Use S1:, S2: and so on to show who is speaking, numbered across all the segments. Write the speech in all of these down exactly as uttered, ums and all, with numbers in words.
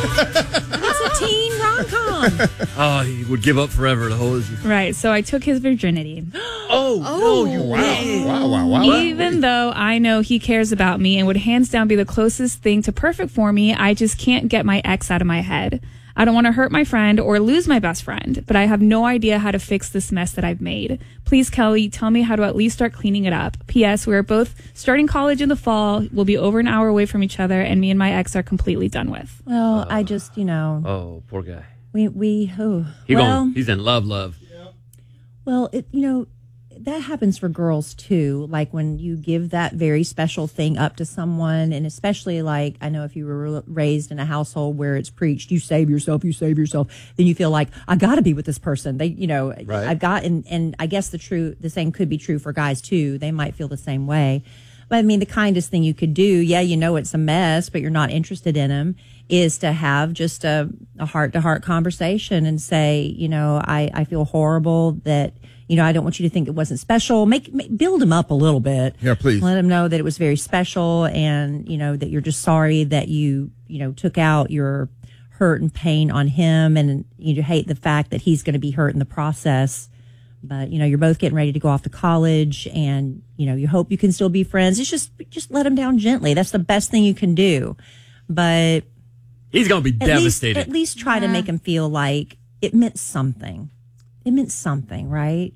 S1: It's a teen rom-com.
S2: Oh, he would give up forever to hold you.
S3: Right, so I took his virginity.
S2: Oh,
S1: Oh.
S2: no, you
S4: Wow, wow, wow, wow.
S3: Even though I know he cares about me and would hands down be the closest thing to perfect for me, I just can't get my ex out of my head. I don't want to hurt my friend or lose my best friend, but I have no idea how to fix this mess that I've made. Please, Kelly, tell me how to at least start cleaning it up. P S. We are both starting college in the fall. We'll be over an hour away from each other, and me and my ex are completely done with.
S1: Well, uh, I just, you know.
S2: Oh, poor guy.
S1: We, we, oh.
S2: He
S1: well,
S2: going, he's in love, love.
S1: Well, it, you know, that happens for girls too. Like when you give that very special thing up to someone, and especially like, I know if you were raised in a household where it's preached, you save yourself, you save yourself, then you feel like, I got to be with this person. They, you know,
S2: right.
S1: I've got, and, and I guess the true, the same could be true for guys too. They might feel the same way. But I mean, the kindest thing you could do, yeah, you know, it's a mess, but you're not interested in him, is to have just a, a heart-to-heart conversation and say, you know, I, I feel horrible that, you know, I don't want you to think it wasn't special. Make, make build him up a little bit.
S4: Yeah, please.
S1: Let him know that it was very special, and, you know, that you're just sorry that you, you know, took out your hurt and pain on him, and you hate the fact that he's going to be hurt in the process. But, you know, you're both getting ready to go off to college, and, you know, you hope you can still be friends. It's just, just let him down gently. That's the best thing you can do. But
S2: he's going to be
S1: at
S2: devastated.
S1: Least, at least try
S3: yeah.
S1: to make him feel like it meant something. It meant something, right?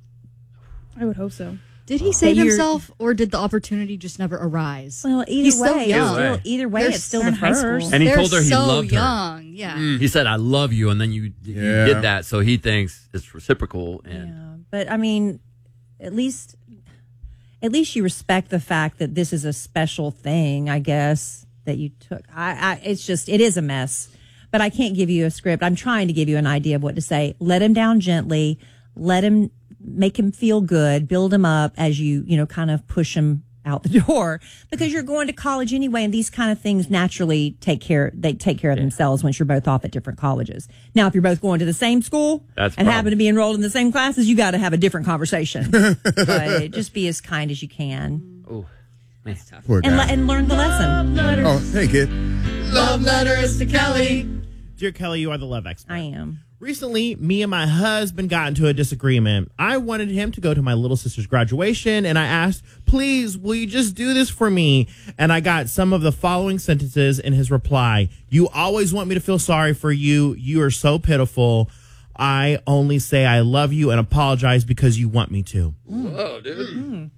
S3: I would hope so.
S5: Did he save
S1: That you're-
S5: himself, or did the opportunity just never arise?
S1: Well, either
S5: He's so
S1: way,
S5: young.
S1: it's still, either way,
S5: They're
S1: it's still
S3: so
S1: the
S3: in high school.
S1: first.
S2: And he
S5: They're
S2: told her he
S5: so
S2: loved her.
S5: young. Yeah.
S2: He said, I love you, and then you, you
S4: Yeah.
S2: did that, so he thinks it's reciprocal. And
S1: Yeah, but I mean, at least, at least you respect the fact that this is a special thing, I guess, that you took. I, I, it's just, it is a mess, but I can't give you a script. I'm trying to give you an idea of what to say. Let him down gently. Let him, make him feel good. Build him up as you, you know, kind of push him out the door, because you're going to college anyway, and these kind of things naturally take care, they take care of
S2: Yeah.
S1: themselves once you're both off at different colleges. Now, if you're both going to the same school
S2: That's
S1: and
S2: problem.
S1: happen to be enrolled in the same classes, you got to have a different conversation. But just be as kind as you can,
S2: oh, man.
S4: Poor
S1: and,
S4: guy.
S1: le- and learn the lesson.
S4: Oh, hey, kid.
S6: Love letters to Kelly. Dear Kelly, you are the love expert.
S1: I am.
S6: Recently, me and my husband got into a disagreement. I wanted him to go to my little sister's graduation, and I asked, please, will you just do this for me? And I got some of the following sentences in his reply. You always want me to feel sorry for you. You are so pitiful. I only say I love you and apologize because you want me to.
S2: Whoa, dude.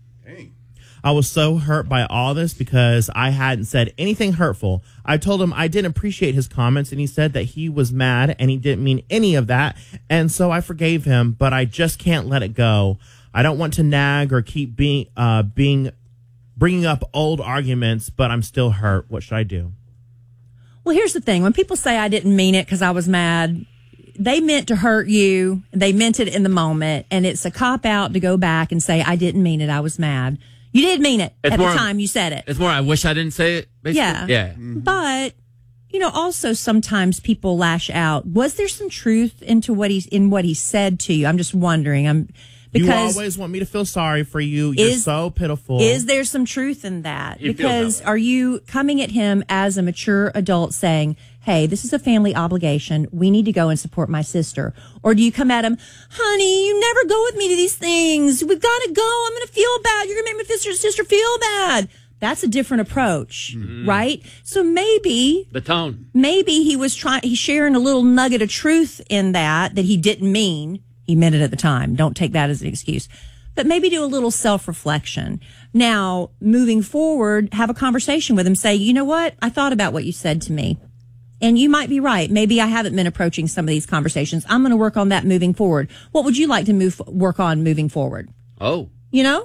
S6: I was so hurt by all this because I hadn't said anything hurtful. I told him I didn't appreciate his comments, and he said that he was mad and he didn't mean any of that. And so I forgave him, but I just can't let it go. I don't want to nag or keep being, uh, being, bringing up old arguments, but I'm still hurt. What should I do?
S1: Well, here's the thing. When people say I didn't mean it because I was mad, they meant to hurt you. They meant it in the moment. And it's a cop out to go back and say, I didn't mean it. I was mad. You did mean it
S2: It's
S1: at
S2: more-
S1: the time you said it.
S2: It's more, I wish I didn't say it, basically.
S1: Yeah.
S2: Yeah.
S1: But, you know, also sometimes people lash out. Was there some truth into what he's in what he said to you? I'm just wondering. I'm
S6: You
S1: because
S6: always want me to feel sorry for you. You're
S1: Is-
S6: so pitiful.
S1: is there some truth in that?
S2: He feels
S1: Because
S2: that way.
S1: are you coming at him as a mature adult saying, hey, this is a family obligation. We need to go and support my sister. Or do you come at him, honey, you never go with me to these things. We've got to go. I'm going to feel bad. You're going to make my sister, sister feel bad. That's a different approach, right? So maybe,
S2: The tone.
S1: maybe he was trying, he's sharing a little nugget of truth in that, that he didn't mean. He meant it at the time. Don't take that as an excuse. But maybe do a little self-reflection. Now, moving forward, have a conversation with him. Say, you know what? I thought about what you said to me. And you might be right. Maybe I haven't been approaching some of these conversations. I'm going to work on that moving forward. What would you like to move work on moving forward?
S2: Oh.
S1: You know?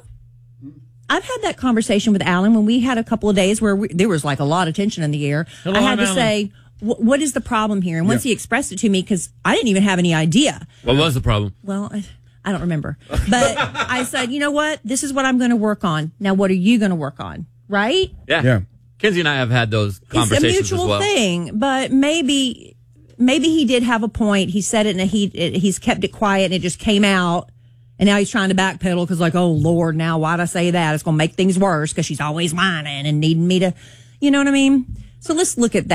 S1: I've had that conversation with Alan when we had a couple of days where we, there was like a lot of tension in the air.
S2: Hello,
S1: I had
S2: I'm
S1: to
S2: Alan.
S1: say, what is the problem here? And once
S4: Yeah.
S1: he expressed it to me, because I didn't even have any idea.
S2: What was the problem?
S1: Well, I, I don't remember. But I said, you know what? This is what I'm going to work on. Now, what are you going to work on? Right?
S2: Yeah.
S4: Yeah.
S2: Kenzie and I have had those
S1: It's a
S2: conversations
S1: mutual
S2: as well.
S1: thing, but maybe maybe he did have a point. He said it and he it, he's kept it quiet and it just came out. And now he's trying to backpedal because like, oh, Lord, now why'd I say that? It's going to make things worse because she's always whining and needing me to, you know what I mean? So let's look at that.